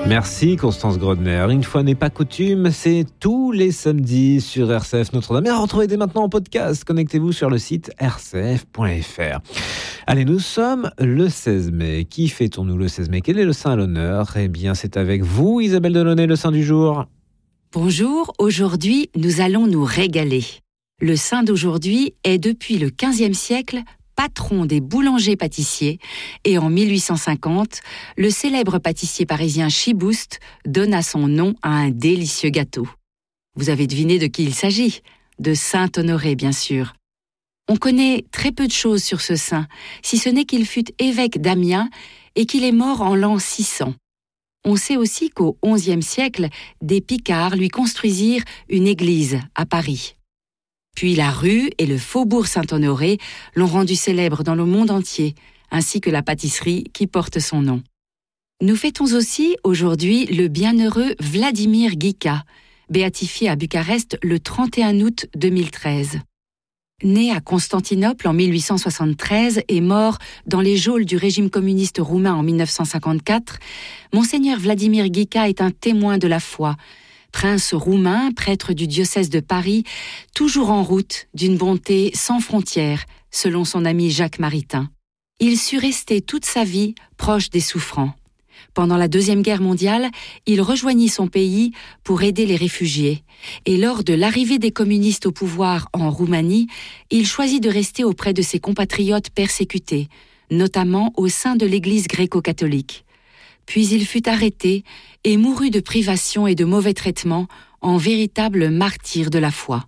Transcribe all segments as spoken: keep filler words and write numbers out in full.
Merci Constance Grodner. Une fois n'est pas coutume, c'est tous les samedis sur R C F Notre-Dame. Et à retrouver dès maintenant en podcast. Connectez-vous sur le site r c f point f r. Allez, nous sommes le seize mai. Qui fêtons-nous le seize mai? Quel est le saint à l'honneur? Eh bien, c'est avec vous, Isabelle Delaunay, le saint du jour. Bonjour, aujourd'hui, nous allons nous régaler. Le saint d'aujourd'hui est depuis le quinzième siècle patron des boulangers-pâtissiers et en mille huit cent cinquante, le célèbre pâtissier parisien Chiboust donna son nom à un délicieux gâteau. Vous avez deviné de qui il s'agit? De saint Honoré, bien sûr. On connaît très peu de choses sur ce saint, si ce n'est qu'il fut évêque d'Amiens et qu'il est mort en l'an six cents. On sait aussi qu'au onzième siècle, des Picards lui construisirent une église à Paris. Puis la rue et le faubourg Saint-Honoré l'ont rendu célèbre dans le monde entier, ainsi que la pâtisserie qui porte son nom. Nous fêtons aussi aujourd'hui le bienheureux Vladimir Guica, béatifié à Bucarest le trente et un août deux mille treize. Né à Constantinople en mille huit cent soixante-treize et mort dans les geôles du régime communiste roumain en mille neuf cent cinquante-quatre, Monseigneur Vladimir Guica est un témoin de la foi, prince roumain, prêtre du diocèse de Paris, toujours en route d'une bonté sans frontières, selon son ami Jacques Maritain. Il sut rester toute sa vie proche des souffrants. Pendant la Deuxième Guerre mondiale, il rejoignit son pays pour aider les réfugiés. Et lors de l'arrivée des communistes au pouvoir en Roumanie, il choisit de rester auprès de ses compatriotes persécutés, notamment au sein de l'Église gréco-catholique. Puis il fut arrêté et mourut de privations et de mauvais traitements en véritable martyr de la foi.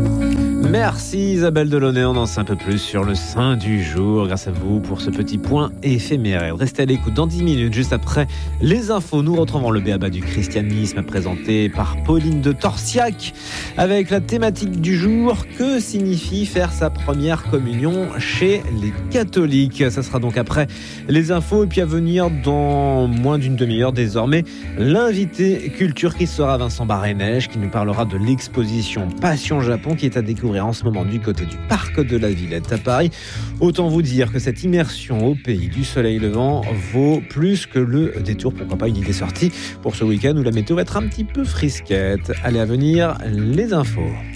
Merci Isabelle Delaunay, on en sait un peu plus sur le saint du jour grâce à vous pour ce petit point éphémère. Restez à l'écoute dans dix minutes, juste après les infos. Nous retrouvons le B A B A du christianisme présenté par Pauline de Torsiac avec la thématique du jour: que signifie faire sa première communion chez les catholiques? Ça sera donc après les infos et puis à venir dans moins d'une demi-heure désormais l'invité culture qui sera Vincent Barré-Neige qui nous parlera de l'exposition Passion Japon qui est à découvrir en ce moment du côté du parc de la Villette à Paris. Autant vous dire que cette immersion au pays du soleil levant vaut plus que le détour. Pourquoi pas une idée sortie pour ce week-end où la météo va être un petit peu frisquette. Allez, à venir les infos.